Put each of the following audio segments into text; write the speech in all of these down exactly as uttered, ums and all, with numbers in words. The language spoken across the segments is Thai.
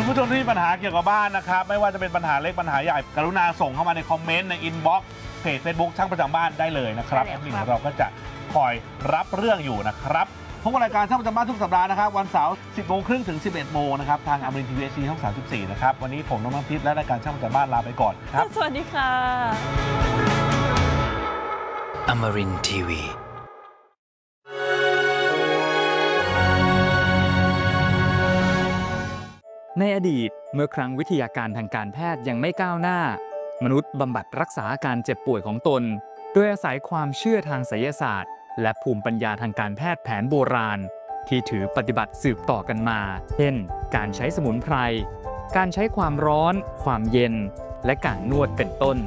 ผู้ชมที่มีปัญหาเกี่ยวกับบ้านนะครับไม่ว่าจะเป็นปัญหาเล็กปัญหาใหญ่กรุณาส่งเข้ามาในคอมเมนต์ในอินบ็อกซ์เพจ Facebook ช่างประจำบ้านได้เลยนะครับแอดมินของเราก็จะคอยรับเรื่องอยู่นะครับพบกับรายการช่างประจำบ้านทุกสัปดาห์นะครับวันเสาร์ สิบโมงครึ่งถึง สิบเอ็ดโมงนะครับทางอมรินทร์ทีวี เอช ดี ช่อง สามสิบสี่นะครับวันนี้ผมน้องน้ำทิพย์และรายการช่างประจำบ้านลาไปก่อนครับสวัสดีค่ะอมรินทร์ทีวีในอดีตเมื่อครั้งวิทยาการทางการแพทย์ยังไม่ก้าวหน้ามนุษย์บำบัดรักษาอาการเจ็บป่วยของตนโดยอาศัยความเชื่อทางไสยศาสตร์และภูมิปัญญาทางการแพทย์แผนโบราณที่ถือปฏิบัติสืบต่อกันมาเช่นการใช้สมุนไพรการใช้ความร้อนความเย็นและการนวดเป็นต้น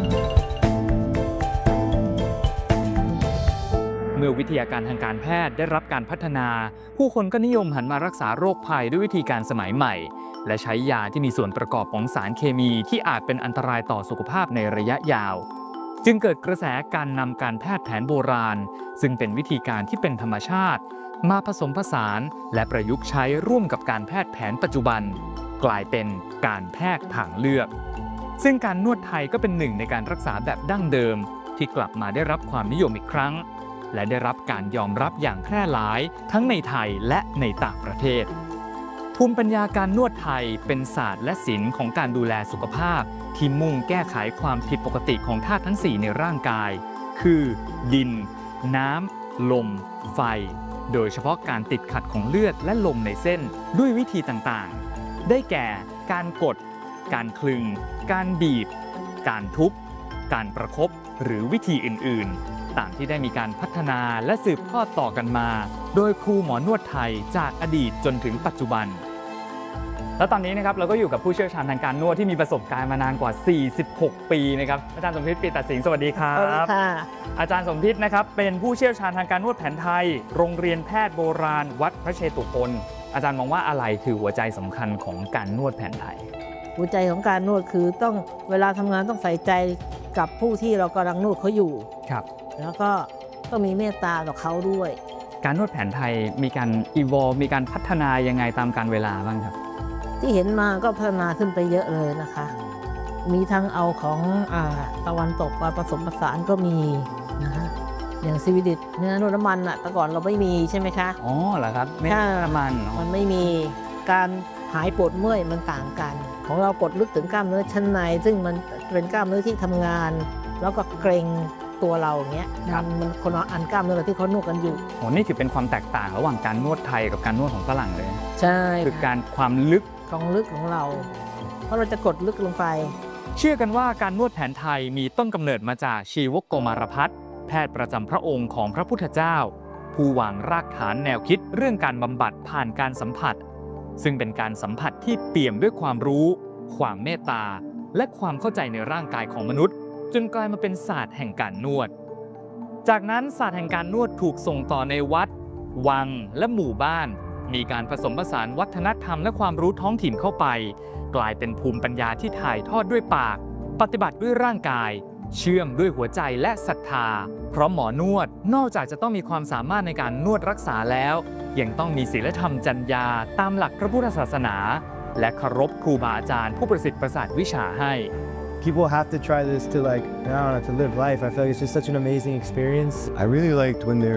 เมื่อวิทยาการทางการแพทย์ได้รับการพัฒนาผู้คนก็นิยมหันมารักษาโรคภัยด้วยวิธีการสมัยใหม่และใช้ยาที่มีส่วนประกอบของสารเคมีที่อาจเป็นอันตรายต่อสุขภาพในระยะยาวจึงเกิดกระแสการนำการแพทย์แผนโบราณซึ่งเป็นวิธีการที่เป็นธรรมชาติมาผสมผสานและประยุกต์ใช้ร่วมกับการแพทย์แผนปัจจุบันกลายเป็นการแพทย์ทางเลือกซึ่งการนวดไทยก็เป็นหนึ่งในการรักษาแบบดั้งเดิมที่กลับมาได้รับความนิยมอีกครั้งและได้รับการยอมรับอย่างแพร่หลายทั้งในไทยและในต่างประเทศภูมิปัญญาการนวดไทยเป็นศาสตร์และศิลป์ของการดูแลสุขภาพที่มุ่งแก้ไขความผิดปกติของธาตุทั้งสี่ในร่างกายคือดินน้ำลมไฟโดยเฉพาะการติดขัดของเลือดและลมในเส้นด้วยวิธีต่างๆได้แก่การกดการคลึงการบีบการทุบการประคบหรือวิธีอื่นๆตามที่ได้มีการพัฒนาและสืบทอดต่อกันมาโดยครูหมอนวดไทยจากอดีตจนถึงปัจจุบันแล้วตอนนี้นะครับเราก็อยู่กับผู้เชี่ยวชาญทางการนวดที่มีประสบการณ์มานานกว่าสี่สิบหกปีนะครับอาจารย์สมพิษ ปีตัดสิงห์สวัสดีครับสวัสดีค่ะอาจารย์สมพิษนะครับเป็นผู้เชี่ยวชาญทางการนวดแผนไทยโรงเรียนแพทย์โบราณวัดพระเชตุพนอาจารย์มองว่าอะไรคือหัวใจสำคัญของการนวดแผนไทยหัวใจของการนวดคือต้องเวลาทำงานต้องใส่ใจกับผู้ที่เรากำลังนวดเขาอยู่ครับแล้วก็ต้องมีเมตตาต่อเขาด้วยการนวดแผนไทยมีการ evolve มีการพัฒนายังไงตามกาลเวลาบ้างครับที่เห็นมาก็พัฒนาขึ้นไปเยอะเลยนะคะมีทั้งเอาของอ่าตะวันตกมาผสมผสานก็มีนะคะอย่างซีวิดิตเนื้อนวดน้ำมันอะแต่ก่อนเราไม่มีใช่ไหมคะอ๋อเหรอครับไม่น้ำมันมันไม่มีการหายปวดเมื่อยมันต่างกันของเราปวดลึกถึงกล้ามเนื้อชั้นในซึ่งมันเป็นกล้ามเนื้อที่ทำงานแล้วก็เกร็งตัวเราอย่างเงี้ยมันคนละอันกล้ามเนื้อที่เขานวดกันอยู่โหนี่ถือเป็นความแตกต่างระหว่างการนวดไทยกับการนวดของฝรั่งเลยใช่คือการความลึกของลึกของเราเพราะเราจะกดลึกลงไปเชื่อกันว่าการนวดแผนไทยมีต้นกำเนิดมาจากชีวกโกมารพัฒน์แพทย์ประจำพระองค์ของพระพุทธเจ้าผู้วางรากฐานแนวคิดเรื่องการบำบัดผ่านการสัมผัสซึ่งเป็นการสัมผัสที่เปี่ยมด้วยความรู้ความเมตตาและความเข้าใจในร่างกายของมนุษย์จนกลายมาเป็นศาสตร์แห่งการนวดจากนั้นศาสตร์แห่งการนวดถูกส่งต่อในวัดวังและหมู่บ้านมีการผสมผสานวัฒนธรรมและความรู้ท้องถิ่นเข้าไปกลายเป็นภูมิปัญญาที่ถ่ายทอดด้วยปากปฏิบัติด้วยร่างกายเชื่อมด้วยหัวใจและศรัทธาเพราะหมอนวดนอกจากจะต้องมีความสามารถในการนวดรักษาแล้วยังต้องมีศีลธรรมจรรยาตามหลักพระพุทธศาสนาและเคารพครูบาอาจารย์ผู้ประสิทธิ์ประสาทวิชาให้ People have to try this to like, I don't know, to live life. I feel like it's just such an amazing experience. I really liked when they